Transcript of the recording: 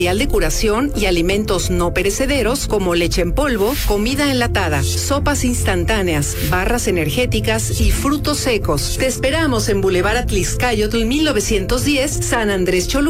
de curación y alimentos no perecederos como leche en polvo, comida enlatada, sopas instantáneas, barras energéticas y frutos secos. Te esperamos en Boulevard Atlixcáyotl 1910, San Andrés Cholula.